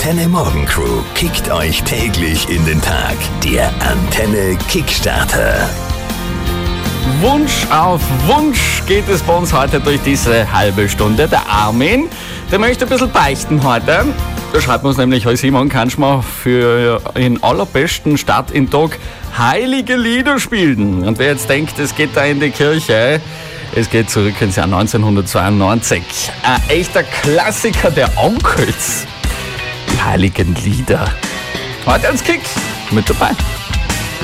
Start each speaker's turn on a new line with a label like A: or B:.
A: Antenne Morgen Crew kickt euch täglich in den Tag. Der Antenne Kickstarter.
B: Wunsch auf Wunsch geht es bei uns heute durch diese halbe Stunde. Der Armin, der möchte ein bisschen beichten heute. Da schreibt uns nämlich, hey Simon, kannst du mal für den allerbesten Start in Tag heilige Lieder spielen? Und wer jetzt denkt, es geht da in die Kirche, es geht zurück ins Jahr 1992. Ein echter Klassiker der Onkels. Die heiligen Lieder. Heute ans Kick mit dabei.